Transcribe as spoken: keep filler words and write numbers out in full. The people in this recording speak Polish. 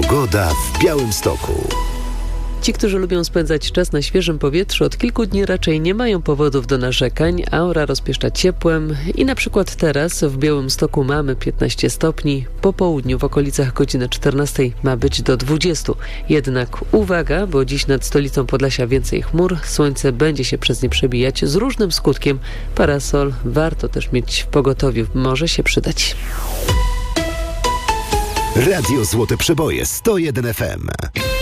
Pogoda w Białymstoku. Ci, którzy lubią spędzać czas na świeżym powietrzu, od kilku dni raczej nie mają powodów do narzekań. Aura rozpieszcza ciepłem i na przykład teraz w Białymstoku mamy piętnaście stopni. Po południu w okolicach godziny czternastej ma być do dwudziestu. Jednak uwaga, bo dziś nad stolicą Podlasia więcej chmur. Słońce będzie się przez nie przebijać z różnym skutkiem. Parasol warto też mieć w pogotowiu. Może się przydać. Radio Złote Przeboje sto jeden F M.